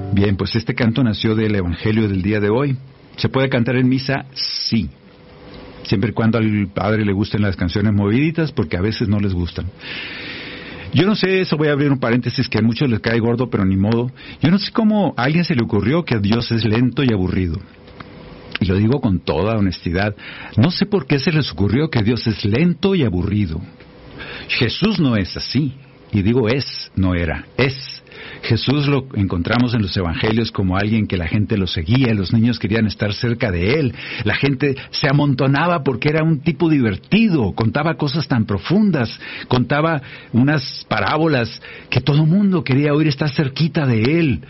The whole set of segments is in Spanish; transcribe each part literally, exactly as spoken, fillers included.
Bien, pues este canto nació del Evangelio del día de hoy. ¿Se puede cantar en misa? Sí. Siempre y cuando al padre le gusten las canciones moviditas, porque a veces no les gustan. Yo no sé, eso voy a abrir un paréntesis que a muchos les cae gordo, pero ni modo. Yo no sé cómo a alguien se le ocurrió que Dios es lento y aburrido. Y lo digo con toda honestidad. No sé por qué se les ocurrió que Dios es lento y aburrido. Jesús no es así. Y digo es, no era, es. Jesús lo encontramos en los evangelios como alguien que la gente lo seguía, los niños querían estar cerca de él, la gente se amontonaba porque era un tipo divertido, contaba cosas tan profundas, contaba unas parábolas que todo el mundo quería oír, estar cerquita de él.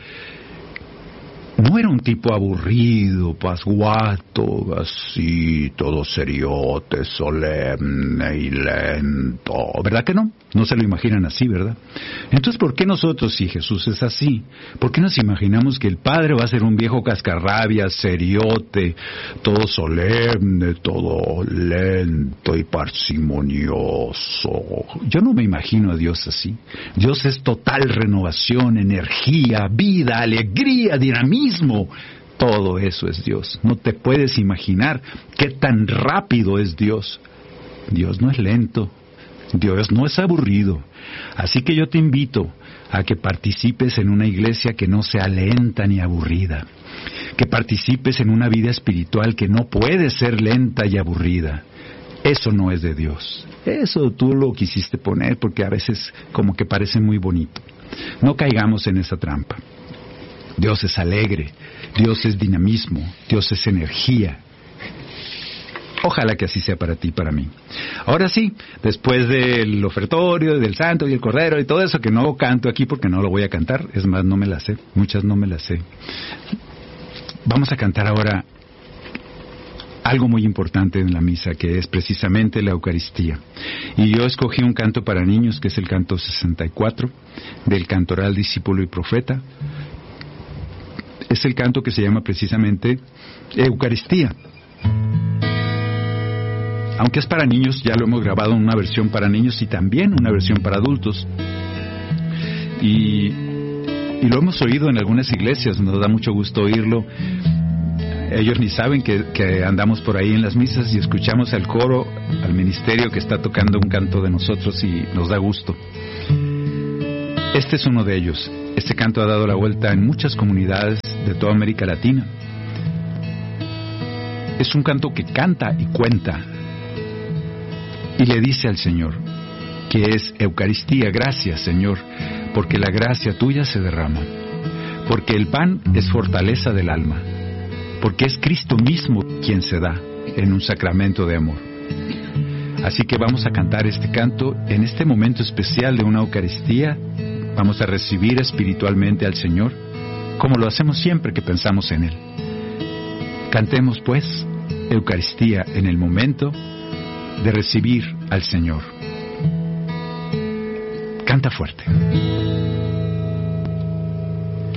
No era un tipo aburrido, pasguato, así, todo seriote, solemne y lento. ¿Verdad que no? No se lo imaginan así, ¿verdad? Entonces, ¿por qué nosotros, si Jesús es así, por qué nos imaginamos que el Padre va a ser un viejo cascarrabias, seriote, todo solemne, todo lento y parsimonioso? Yo no me imagino a Dios así. Dios es total renovación, energía, vida, alegría, dinamismo. Todo eso es Dios. No te puedes imaginar qué tan rápido es Dios. Dios no es lento. Dios no es aburrido. Así que yo te invito a que participes en una iglesia que no sea lenta ni aburrida. Que participes en una vida espiritual que no puede ser lenta y aburrida. Eso no es de Dios. Eso tú lo quisiste poner porque a veces como que parece muy bonito. No caigamos en esa trampa. Dios es alegre, Dios es dinamismo, Dios es energía. Ojalá que así sea para ti y para mí. Ahora sí, después del ofertorio, del santo y el cordero y todo eso que no canto aquí porque no lo voy a cantar, es más, no me las sé, muchas no me las sé. Vamos a cantar ahora algo muy importante en la misa, que es precisamente la Eucaristía. Y yo escogí un canto para niños, que es el canto sesenta y cuatro, del cantoral Discípulo y Profeta. Es el canto que se llama precisamente Eucaristía. Aunque es para niños, ya lo hemos grabado en una versión para niños y también una versión para adultos. Y, y lo hemos oído en algunas iglesias, nos da mucho gusto oírlo. Ellos ni saben que, que andamos por ahí en las misas y escuchamos al coro, al ministerio que está tocando un canto de nosotros y nos da gusto. Este es uno de ellos. Este canto ha dado la vuelta en muchas comunidades de toda América Latina. Es un canto que canta y cuenta y le dice al Señor que es Eucaristía. Gracias, Señor, porque la gracia tuya se derrama, porque el pan es fortaleza del alma, porque es Cristo mismo quien se da en un sacramento de amor. Así que vamos a cantar este canto en este momento especial de una Eucaristía. Vamos a recibir espiritualmente al Señor, como lo hacemos siempre que pensamos en Él. Cantemos, pues, Eucaristía en el momento de recibir al Señor. Canta fuerte.